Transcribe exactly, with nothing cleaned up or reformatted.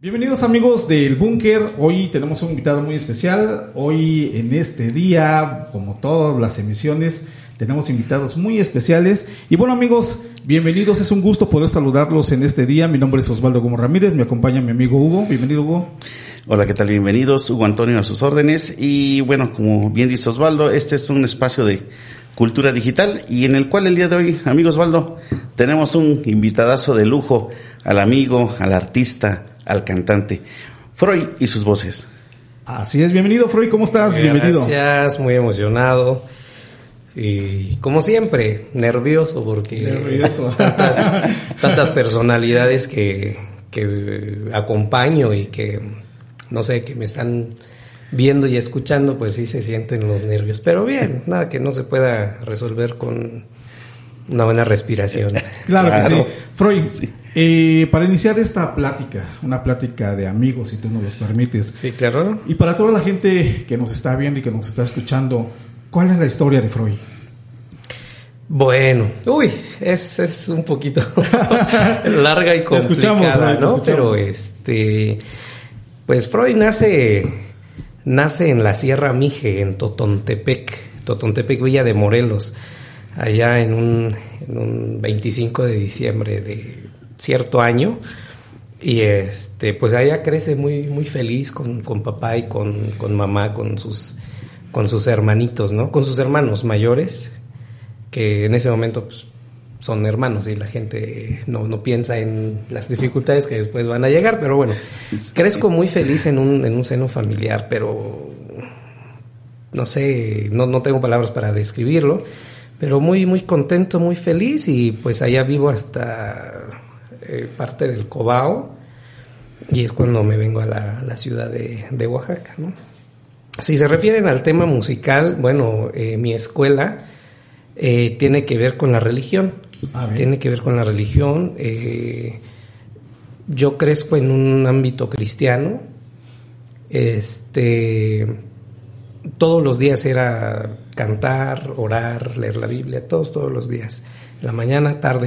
Bienvenidos amigos del Búnker. Hoy tenemos un invitado muy especial. Hoy en este día, como todas las emisiones, tenemos invitados muy especiales. Y bueno amigos, bienvenidos. Es un gusto poder saludarlos en este día. Mi nombre es Osvaldo Gómez Ramírez. Me acompaña mi amigo Hugo. Bienvenido, Hugo. Hola, ¿qué tal? Bienvenidos. Hugo Antonio a sus órdenes. Y bueno, como bien dice Osvaldo, este es un espacio de cultura digital y en el cual el día de hoy, amigo Osvaldo, tenemos un invitadazo de lujo, al amigo, al artista, al cantante, Freud y sus voces. Así es, bienvenido Freud, ¿cómo estás? Gracias, Bienvenido. Gracias, muy emocionado y como siempre, nervioso porque nervioso. tantas, tantas personalidades que, que acompaño y que, no sé, que me están viendo y escuchando, pues sí se sienten los nervios, pero bien, nada que no se pueda resolver con una buena respiración. Claro, claro. Que sí. Freud, sí. Eh, para iniciar esta plática, una plática de amigos, si tú nos los permites. Sí, claro. Y para toda la gente que nos está viendo y que nos está escuchando, ¿cuál es la historia de Freud? Bueno, uy, es, es un poquito larga y complicada, escuchamos, Freud, ¿no? escuchamos. Pero este, pues Freud nace, nace en la Sierra Mije, en Totontepec, Totontepec, Villa de Morelos, allá en un, en un veinticinco de diciembre de cierto año, y este pues allá crece muy muy feliz con, con papá y con, con mamá, con sus con sus hermanitos, ¿no? Con sus hermanos mayores, que en ese momento pues son hermanos y la gente no, no piensa en las dificultades que después van a llegar, pero bueno, crezco muy feliz en un, en un seno familiar, pero no sé, no, no tengo palabras para describirlo, pero muy muy contento, muy feliz, y pues allá vivo hasta Eh, parte del Cobao, y es cuando me vengo a la, la ciudad de, de Oaxaca, ¿no? Si se refieren al tema musical, bueno, eh, mi escuela eh, tiene que ver con la religión, Ah, tiene que ver con la religión. Eh, yo crezco en un ámbito cristiano, este, todos los días era cantar, orar, leer la Biblia, todos, todos los días, en la mañana, tarde,